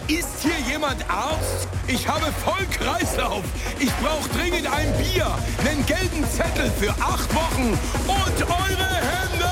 Ist hier jemand Arzt? Ich habe voll Kreislauf. Ich brauche dringend ein Bier, einen gelben Zettel für 8 Wochen und eure Hände!